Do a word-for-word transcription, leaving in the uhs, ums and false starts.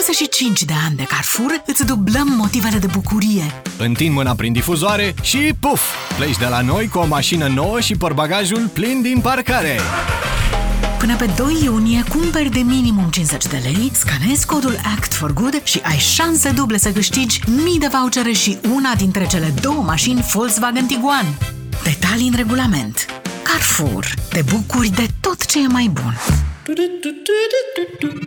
douăzeci și cinci de ani de Carrefour îți dublăm motivele de bucurie. Întind mâna prin difuzoare și puf! Pleci de la noi cu o mașină nouă și portbagajul plin din parcare. Până pe doi iunie, cumperi de minimum cincizeci de lei, scanezi codul Act for Good și ai șanse duble să câștigi mii de vouchere și una dintre cele două mașini Volkswagen Tiguan. Detalii în regulament. Carrefour. Te bucuri de tot ce e mai bun.